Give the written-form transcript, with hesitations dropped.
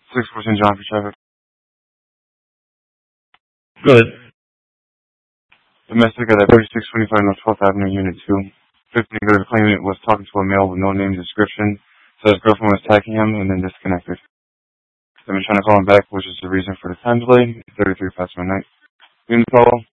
614 John for traffic. Good. Domestic at 3625 North 12th Avenue, Unit 2. 15 good claimant was talking to a male with no name description. So his girlfriend was attacking him and then disconnected. I've been trying to call him back, which is the reason for the time delay. 33 past midnight. Unit call.